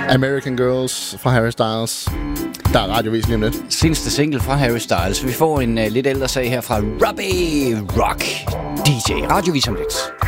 American Girls fra Harry Styles. Der er radiovis lige om lidt. Seneste single fra Harry Styles. Vi får en lidt ældre sag her fra Robbie Rock DJ. Radiovis om lidt.